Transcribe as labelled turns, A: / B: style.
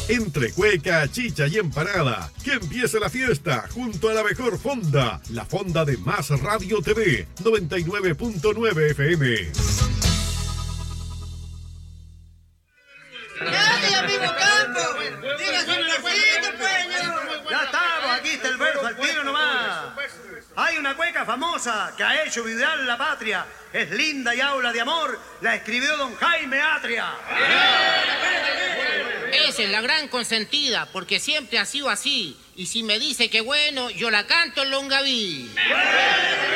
A: Entre cueca, chicha y empanada, que empiece la fiesta junto a la mejor fonda, la fonda de Más Radio TV, 99.9 FM.
B: amigo Campo! ¡Dígase un jueguito, pues!
C: Ya estamos, aquí está el verso, al tiro nomás. Hay una cueca famosa que ha hecho vibrar la patria. Es linda y habla de amor. La escribió don Jaime Atria.
D: Esa es la gran consentida, porque siempre ha sido así. Y si me dice que bueno, yo la canto en Longaví.